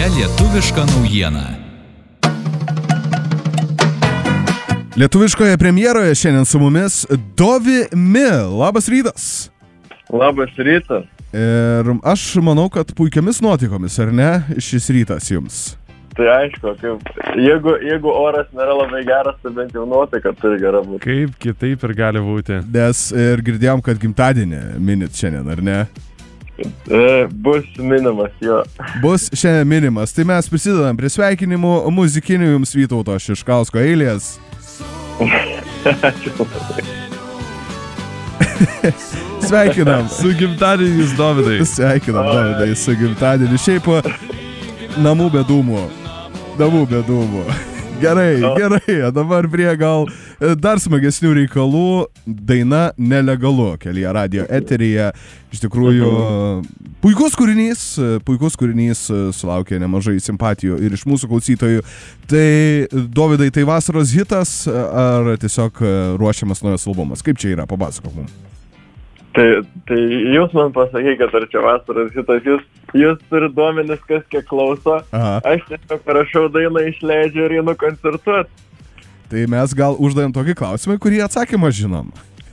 nauja lietuviška naujiena. Lietuviškoje premjeroje šiandien su mumis Dovi Mi. Labas rytas. Labas rytas. Ir aš manau, kad puikiamis nuotaikomis, ar ne, šis rytas jums? Tai aišku, jeigu oras nėra labai geras, tai bent jau nuotaika turi gera būti. Kaip kitaip ir gali būti. Nes ir girdėjom, kad gimtadienį minit šiandien, ar ne? Bus minimas, jo. Bus šiandien minimas. Tai mes prisidedam prie sveikinimų muzikinių jums Vytauto Šiškausko eilės. Sveikinam. Su gimtadieniu jūs, Dovydai. Sveikinam, Dovydai, su gimtadieniu. Šiaip namų bedūmų. Gerai, dabar prie gal dar smagesnių reikalų. Daina Nelegalu kelyje radio eteryje. Iš tikrųjų, puikus kūrinys sulaukė nemažai simpatijų ir iš mūsų klausytojų. Tai, Dovydai, tai vasaros hitas ar tiesiog ruošiamas naujas albumas? Kaip čia yra? Papasakok mums. Tai jūs man pasakykit, ar čia vasaros hitas, jūs turi duomenis, kas kiek klauso. Aha. Aš tiesiog parašau dainą, išleidžiu ir einu koncertuoti. Tai mes gal uždavėm tokį klausimą, kurį atsakymą žinom.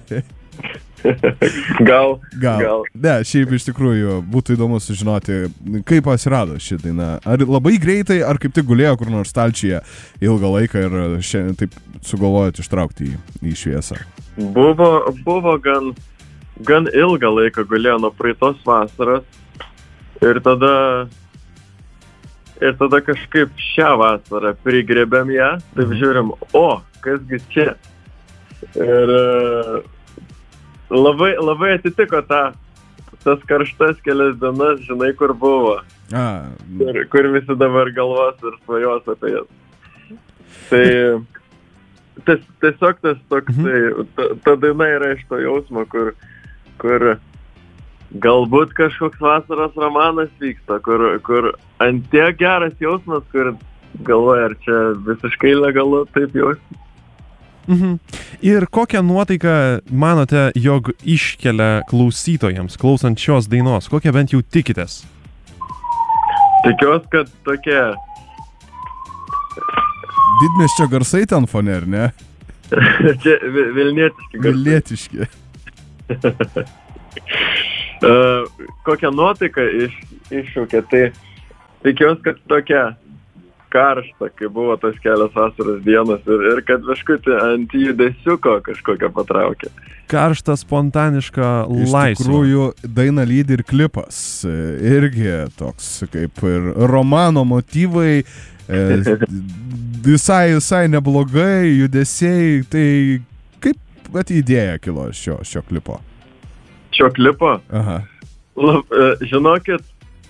Gal. Ne, šiaip iš tikrųjų būtų įdomu sužinoti, kaip atsirado ši daina. Ar labai greitai, ar kaip tik gulėjo kur nors stalčiuje ilgą laiką ir šiandien taip sugalvojot ištraukti į šviesą? Buvo gan ilgą laiką gulėjo nuo praeitos vasaros ir tada kažkaip šią vasarą prigrebėm ją, taip žiūrim, kasgi čia. Ir labai atitiko tas karštas kelias dienas, žinai, kur buvo. Kur visi dabar galvos ir svajos apie jas. Tai tiesiog tas toksai, ta daina yra iš to jausmo, kur galbūt kažkoks vasaros romanas vyksta, kur ant tiek geras jausmas, kur galvoja, ar čia visiškai legalu taip jausti. Ir kokią nuotaiką manote, jog iškelia klausytojams, klausant šios dainos? Kokią bent jau tikitės? Tikiuosi, kad tokie Didmiesčio garsai ten fone, ar ne? čia vilnietiški garsai. Vilnietiški. Kokią nuotaiką iššūkė, tai tikiuosi, kad tokia karšta, kai buvo tas kelias vasaros dienos ir kad kažkaip ant judesiuko kažkokią patraukė. Karštą, spontaniška laisvė. Iš tikrųjų, daina lydi ir klipas. Irgi toks kaip ir romano motyvai, visai neblogai, judesiai. Tai kaip idėja kilo šio klipo? Šio klipo? Aha. Žinokit,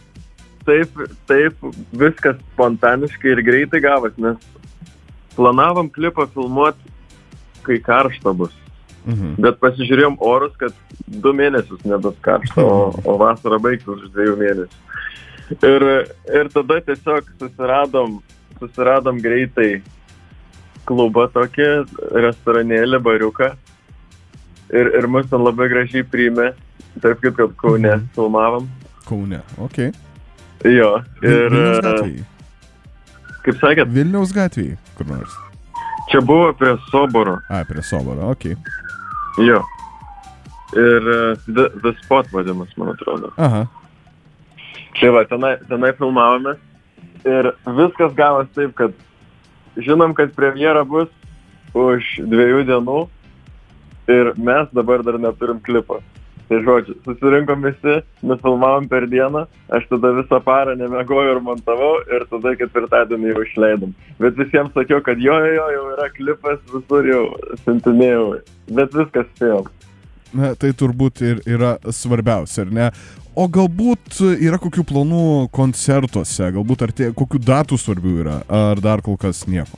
taip viskas spontaniškai ir greitai gavas, nes planavom klipą filmuoti, kai karšta bus. Bet pasižiūrėjom orus, kad 2 mėnesius nebus karšta, o vasara baigsis už 2 mėnesių. Ir tada tiesiog susiradom greitai klubą tokį, restoranėlį, bariuką. Ir mus ten labai gražiai priėmė, taip kaip Kaune filmavom. Kaune, okei. Jo, ir... Vilniaus gatvėje. Kaip sakėt? Vilniaus gatvėje, kur nors. Čia buvo prie Soboro. Prie Soboro, okei. Jo. Ir The Spot vadinas, man atrodo. Aha. Tai va, tenai filmavomės. Ir viskas gavos taip, kad žinom, kad premjera bus už 2 dienų. Ir mes dabar dar neturim klipo. Tai žodžiu, susirinkom visi, nufilmavom per dieną, aš tada visą parą nemiegoju ir montavau ir tada 4-dienį jau išleidom. Bet visiems sakiau, kad jo yra klipas, visur jau siuntinėjau, bet viskas spėjom. Na, tai turbūt ir yra svarbiausia, ar ne? O galbūt yra kokių planų koncertuose, galbūt kokių datų svarbių yra, ar dar kol kas nieko?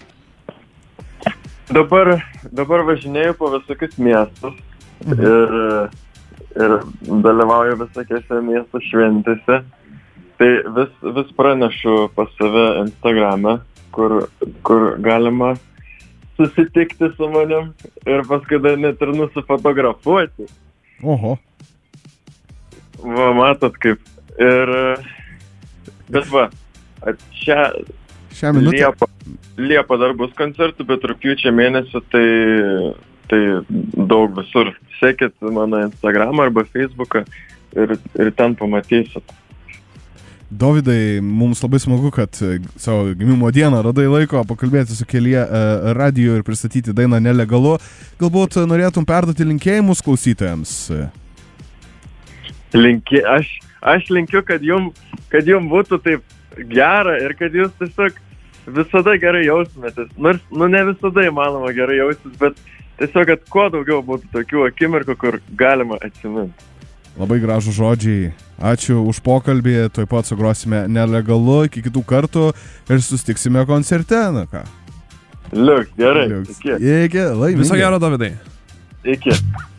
Dabar važinėju po visokius miestus ir dalyvauju visokiose miestų šventėse. Tai vis pranešu pas save Instagrame, kur galima susitikti su manim ir paskui dar net ir nusifotografuoti. Oho. Va, matot kaip. Ir, bet va, Šią minutę. Liepa dar bus koncertų, bet rugpjūčio mėnesį tai daug visur. Sekit mano Instagramą arba Facebooką ir ten pamatysit. Dovydai, mums labai smagu, kad savo gimimo dieną radai laiko pakalbėti su Kelyje radiju ir pristatyti dainą Nelegalu. Galbūt norėtum perduoti linkėjimus klausytojams? Aš linkiu, kad jum būtų taip gera ir kad jūs tiesiog visada gerai jaustumėtės. Nors, ne visada įmanoma gerai jaustis, bet tiesiog, kad kuo daugiau būtų tokių akimirkų, kur galima atsiminti. Labai gražų žodžiai. Ačiū už pokalbį. Tuoj pat sugrosime Nelegalu. Iki kitų kartų ir susitiksime koncerte. Na ką? Liuks, gerai. Iki. Laimingai. Viso gero, Dovydai. Iki.